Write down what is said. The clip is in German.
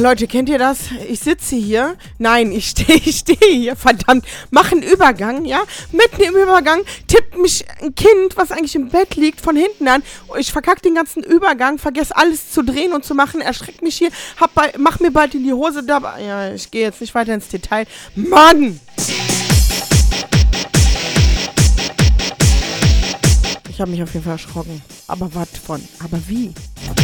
Leute, kennt ihr das? Ich sitze hier. Nein, ich stehe hier. Verdammt. Mach einen Übergang, ja? Mitten im Übergang tippt mich ein Kind, was eigentlich im Bett liegt, von hinten an. Ich verkacke den ganzen Übergang, vergesse alles zu drehen und zu machen, erschreckt mich hier, mach mir bald in die Hose dabei. Ja, ich gehe jetzt nicht weiter ins Detail. Mann! Ich habe mich auf jeden Fall erschrocken. Aber was von? Aber wie?